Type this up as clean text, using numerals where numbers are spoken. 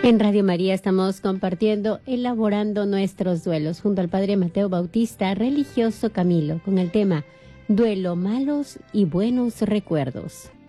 En Radio María estamos compartiendo, elaborando nuestros duelos junto al Padre Mateo Bautista, religioso Camilo, con el tema Duelo, malos y buenos recuerdos.